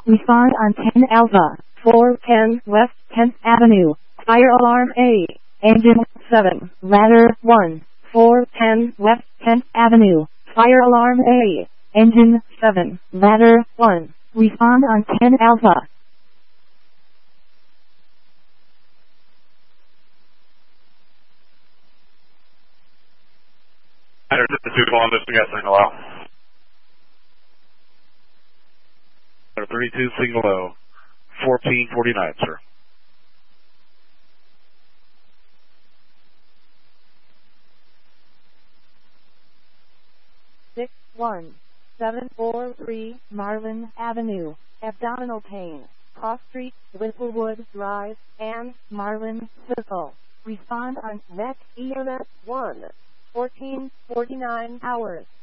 Respond on 10 Alpha, 410 West 10th Avenue. Fire alarm A. Engine 7. Ladder 1. 410 West 10th Avenue. Fire alarm A. Engine 7. Ladder 1. Respond on 10 Alpha. Ladder 2 Columbus, we got signal out. Ladder 32, signal low. 1449, sir. 61743 Marlin Avenue, abdominal pain, Cross Street, Whistlewood Drive, and Marlin Circle. Respond on VEC EMS 1, 1449 hours.